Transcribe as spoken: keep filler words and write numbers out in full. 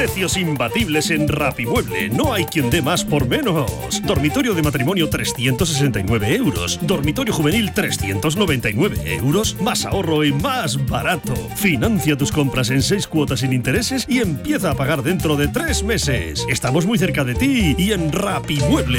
Precios imbatibles en Rapimueble. No hay quien dé más por menos. Dormitorio de matrimonio trescientos sesenta y nueve euros. Dormitorio juvenil trescientos noventa y nueve euros. Más ahorro y más barato. Financia tus compras en seis cuotas sin intereses y empieza a pagar dentro de tres meses. Estamos muy cerca de ti y en Rapimueble.